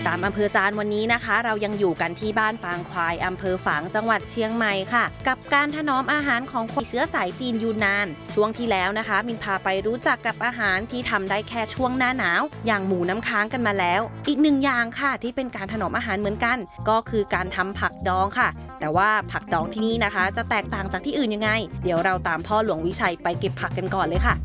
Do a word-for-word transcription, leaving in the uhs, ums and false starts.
ตามอำเภอจานวันนี้นะคะเรายังอยู่กันที่บ้านปางควายอำเภอฝางจังหวัดเชียงใหม่ค่ะกับการถนอมอาหารของคนเชื้อสายจีนยูนนานช่วงที่แล้วนะคะมินพาไปรู้จักกับอาหารที่ทำได้แค่ช่วงหน้าหนาวอย่างหมูน้ำค้างกันมาแล้วอีกหนึ่งอย่างค่ะที่เป็นการถนอมอาหารเหมือนกันก็คือการทำผักดองค่ะแต่ว่าผักดองที่นี่นะคะจะแตกต่างจากที่อื่นยังไงเดี๋ยวเราตามพ่อหลวงวิชัยไปเก็บผักกันก่อนเลยค่ะ